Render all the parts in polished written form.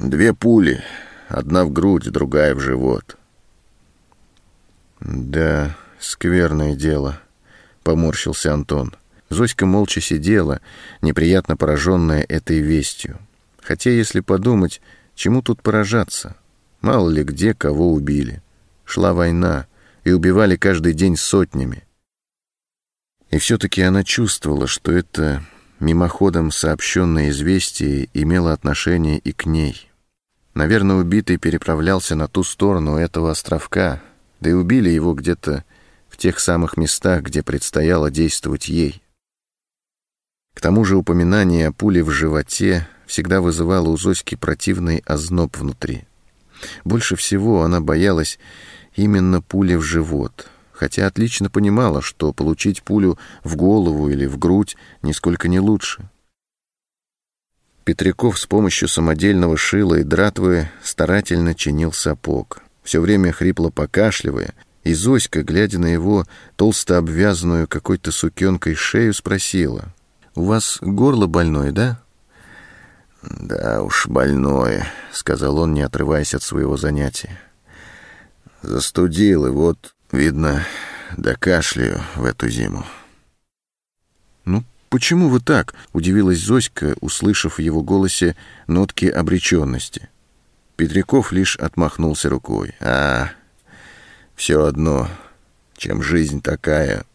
2 пули, одна в грудь, другая в живот. Да, скверное дело, поморщился Антон. Зоська молча сидела, неприятно пораженная этой вестью. Хотя, если подумать, чему тут поражаться? Мало ли где кого убили. Шла война, и убивали каждый день сотнями. И все-таки она чувствовала, что это мимоходом сообщенное известие имело отношение и к ней. Наверное, убитый переправлялся на ту сторону этого островка, да и убили его где-то в тех самых местах, где предстояло действовать ей. К тому же упоминание о пуле в животе всегда вызывало у Зоськи противный озноб внутри. Больше всего она боялась именно пули в живот, хотя отлично понимала, что получить пулю в голову или в грудь нисколько не лучше. Петряков с помощью самодельного шила и дратвы старательно чинил сапог, все время хрипло покашливая, и Зоська, глядя на его толсто обвязанную какой-то сукенкой шею, спросила: «У вас горло больное, да?» «Да уж, больное», — сказал он, не отрываясь от своего занятия. «Застудил, и вот, видно, докашляю в эту зиму». «Ну, почему вы так?» — удивилась Зоська, услышав в его голосе нотки обреченности. Петряков лишь отмахнулся рукой. Все одно, чем жизнь такая».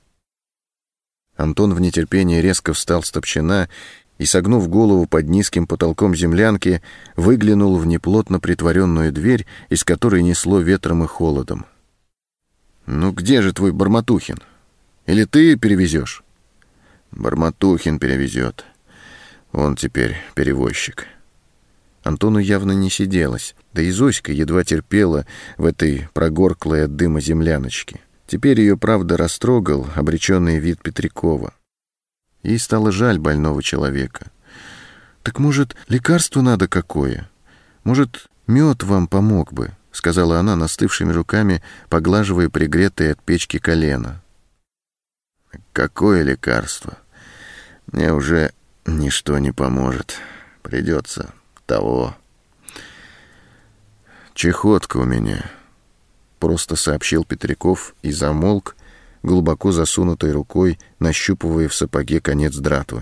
Антон в нетерпении резко встал с топчана и, согнув голову под низким потолком землянки, выглянул в неплотно притворенную дверь, из которой несло ветром и холодом. «Ну где же твой Бормотухин? Или ты перевезешь?» «Бормотухин перевезет. Он теперь перевозчик». Антону явно не сиделось, да и Зоська едва терпела в этой прогорклой от дыма земляночке. Теперь ее, правда, растрогал обреченный вид Петрякова. Ей стало жаль больного человека. «Так, может, лекарство надо какое? Может, мед вам помог бы?» — сказала она настывшими руками, поглаживая пригретые от печки колено. «Какое лекарство? Мне уже ничто не поможет. Придется того. Чехотка у меня», — просто сообщил Петряков и замолк, глубоко засунутой рукой, нащупывая в сапоге конец дратвы.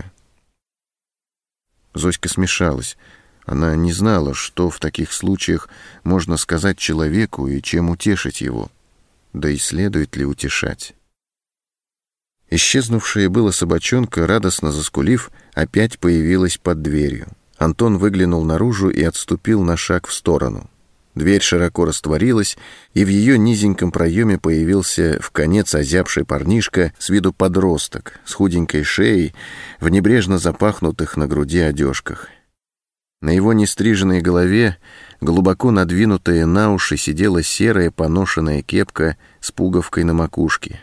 Зоська смешалась. Она не знала, что в таких случаях можно сказать человеку и чем утешить его, да и следует ли утешать. Исчезнувшая была собачонка, радостно заскулив, опять появилась под дверью. Антон выглянул наружу и отступил на шаг в сторону. Дверь широко растворилась, и в ее низеньком проеме появился вконец озябший парнишка, с виду подросток, с худенькой шеей, в небрежно запахнутых на груди одежках. На его нестриженной голове, глубоко надвинутая на уши, сидела серая поношенная кепка с пуговкой на макушке.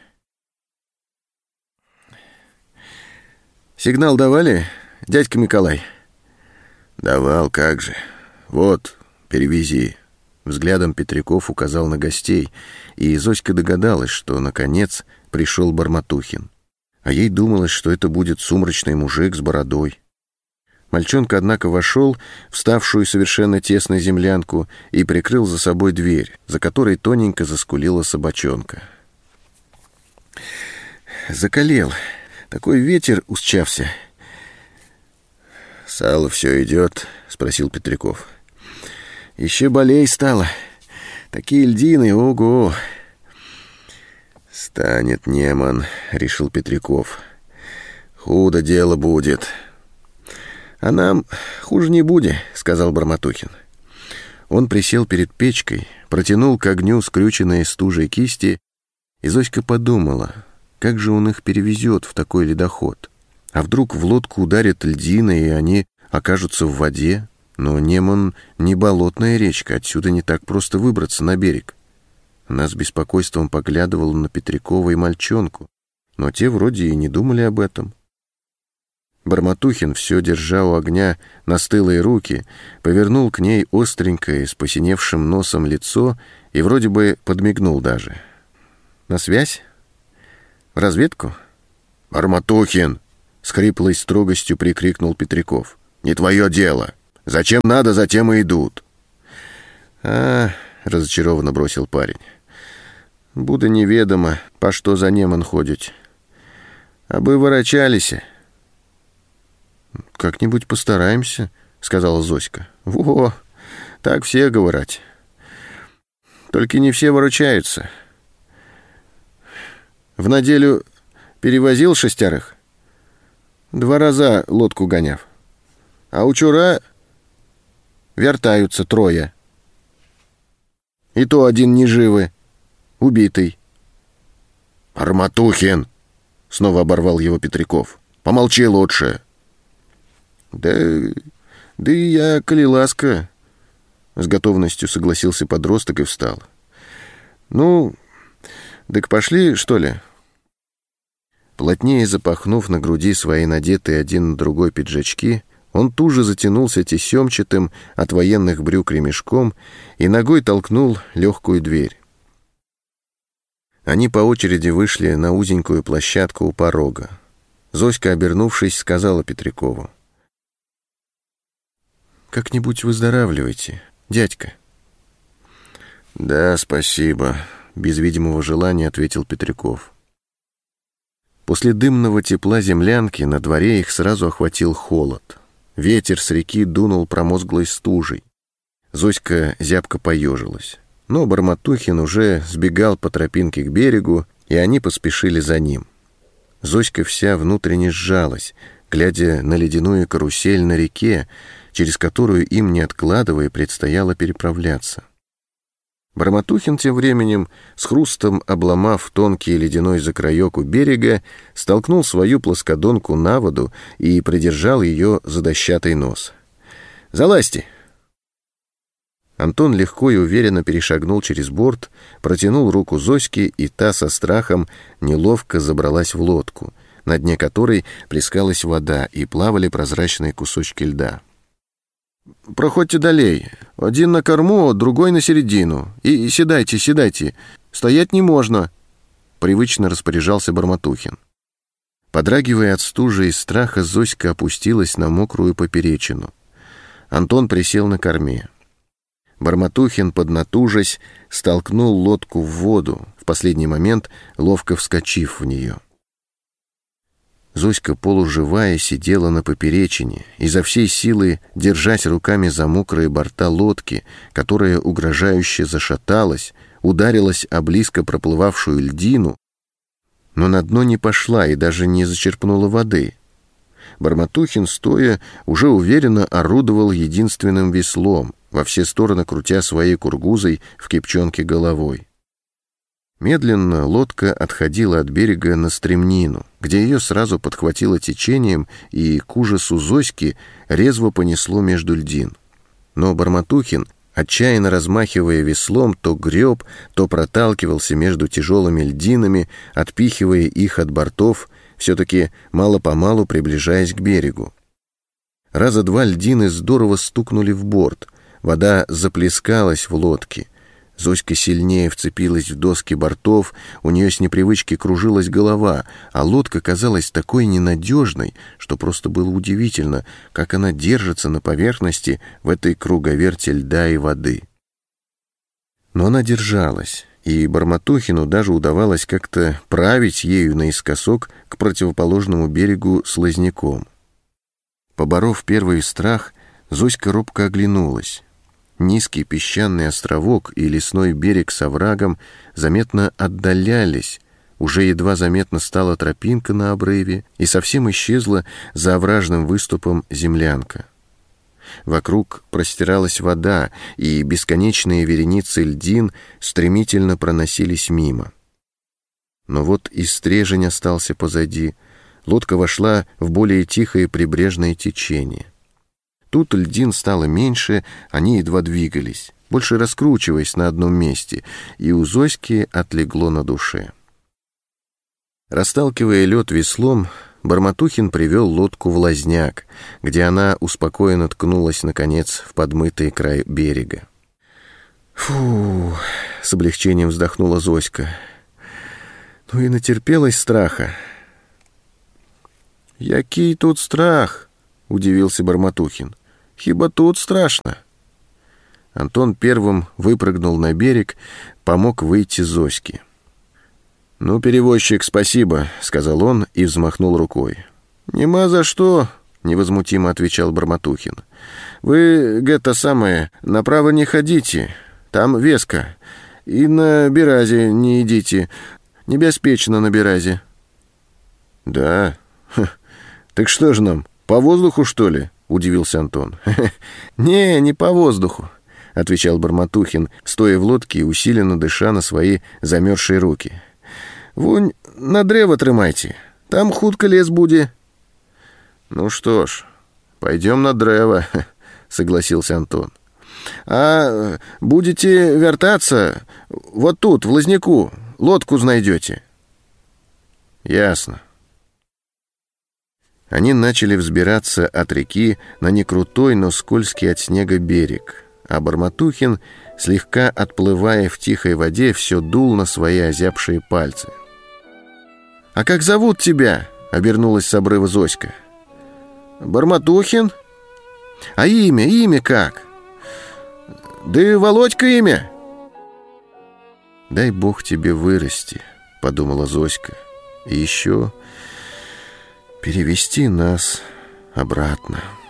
«Сигнал давали, дядька Миколай?» «Давал, как же. Вот, перевези». Взглядом Петряков указал на гостей, и Зоська догадалась, что, наконец, пришел Бормотухин. А ей думалось, что это будет сумрачный мужик с бородой. Мальчонка, однако, вошел в ставшую совершенно тесной землянку и прикрыл за собой дверь, за которой тоненько заскулила собачонка. «Закалел. Такой ветер усчався». «Сало все идет?» — спросил Петряков. «Еще болей стало. Такие льдины, ого!» «Станет неман», — решил Петряков. «Худо дело будет». «А нам хуже не будет», — сказал Бормотухин. Он присел перед печкой, протянул к огню скрюченные стужей кисти, и Зоська подумала, как же он их перевезет в такой ледоход. А вдруг в лодку ударят льдины, и они окажутся в воде? Но Неман не болотная речка, отсюда не так просто выбраться на берег. Она с беспокойством поглядывала на Петрякова и мальчонку, но те вроде и не думали об этом. Бормотухин, все держа у огня настылые руки, повернул к ней остренькое, с посиневшим носом лицо и вроде бы подмигнул даже. «На связь? В разведку?» «Бормотухин!» — с хриплой строгостью прикрикнул Петряков. «Не твое дело! Зачем надо, затем и идут. разочарованно бросил парень. «Буде неведомо, по что за неман ходить. Абы ворочались». «Как-нибудь постараемся», — сказала Зоська. «Во, так все говорят. Только не все выручаются. В неделю перевозил 6, 2 раза лодку гоняв, а учора вертаются 3. И то один неживый, убитый». «Арматухин!» — снова оборвал его Петряков. «Помолчи лучше». Да и я, коли ласка», — с готовностью согласился подросток и встал. «Ну, так пошли, что ли?» Плотнее запахнув на груди свои надетые один на другой пиджачки, он туже затянулся тесемчатым от военных брюк ремешком и ногой толкнул легкую дверь. Они по очереди вышли на узенькую площадку у порога. Зоська, обернувшись, сказала Петрякову: «Как-нибудь выздоравливайте, дядька». «Да, спасибо», — без видимого желания ответил Петряков. После дымного тепла землянки на дворе их сразу охватил холод. Ветер с реки дунул промозглой стужей. Зоська зябко поежилась. Но Барматухин уже сбегал по тропинке к берегу, и они поспешили за ним. Зоська вся внутренне сжалась, глядя на ледяную карусель на реке, через которую им, не откладывая, предстояло переправляться. Барматухин тем временем, с хрустом обломав тонкий ледяной закроек у берега, столкнул свою плоскодонку на воду и придержал ее за дощатый нос. «Залазьте!» Антон легко и уверенно перешагнул через борт, протянул руку Зоське, и та со страхом неловко забралась в лодку, на дне которой плескалась вода и плавали прозрачные кусочки льда. «Проходьте далей. Один на корму, другой на середину. И седайте, седайте. Стоять не можно», — привычно распоряжался Барматухин. Подрагивая от стужи и страха, Зоська опустилась на мокрую поперечину. Антон присел на корме. Барматухин, поднатужась, столкнул лодку в воду, в последний момент ловко вскочив в нее. Зоська, полуживая, сидела на поперечине, изо всей силы держась руками за мокрые борта лодки, которая угрожающе зашаталась, ударилась о близко проплывавшую льдину, но на дно не пошла и даже не зачерпнула воды. Барматухин, стоя, уже уверенно орудовал единственным веслом, во все стороны крутя своей кургузой в кипчонке головой. Медленно лодка отходила от берега на стремнину, где ее сразу подхватило течением и, к ужасу Зоськи, резво понесло между льдин. Но Барматухин, отчаянно размахивая веслом, то греб, то проталкивался между тяжелыми льдинами, отпихивая их от бортов, все-таки мало-помалу приближаясь к берегу. Раза 2 льдины здорово стукнули в борт, вода заплескалась в лодке. Зоська сильнее вцепилась в доски бортов, у нее с непривычки кружилась голова, а лодка казалась такой ненадежной, что просто было удивительно, как она держится на поверхности в этой круговерти льда и воды. Но она держалась, и Барматухину даже удавалось как-то править ею наискосок к противоположному берегу с лозняком. Поборов первый страх, Зоська робко оглянулась. Низкий песчаный островок и лесной берег с оврагом заметно отдалялись, уже едва заметно стала тропинка на обрыве, и совсем исчезла за овражным выступом землянка. Вокруг простиралась вода, и бесконечные вереницы льдин стремительно проносились мимо. Но вот и стрежень остался позади, лодка вошла в более тихое прибрежное течение. Тут льдин стало меньше, они едва двигались, больше раскручиваясь на одном месте, и у Зоськи отлегло на душе. Расталкивая лед веслом, Барматухин привел лодку в лозняк, где она успокоенно ткнулась, наконец, в подмытый край берега. «Фу!» — с облегчением вздохнула Зоська. «Ну и натерпелась страха». «Який тут страх?» — удивился Барматухин. «Хіба тут страшно?» Антон первым выпрыгнул на берег, помог выйти Зоське. «Ну, перевозчик, спасибо», — сказал он и взмахнул рукой. «Нема за что», — невозмутимо отвечал Бормотухин. «Вы, это самое, направо не ходите, там веска, и на Беразе не идите, небеспечно на Беразе». «Да? Так что же нам, по воздуху, что ли?» — удивился Антон. Не по воздуху», — отвечал Бормотухин, стоя в лодке и усиленно дыша на свои замерзшие руки. «Вунь на древо трымайте, там хутко лес буде». «Ну что ж, пойдем на древо», — согласился Антон. «А будете вертаться, вот тут, в Лозняку, лодку найдете». «Ясно». Они начали взбираться от реки на некрутой, но скользкий от снега берег, а Бормотухин, слегка отплывая в тихой воде, все дул на свои озябшие пальцы. «А как зовут тебя?» — обернулась с обрыва Зоська. «Бормотухин? А имя как? Да и Володька имя». «Дай Бог тебе вырасти», — подумала Зоська, — «и еще перевести нас обратно».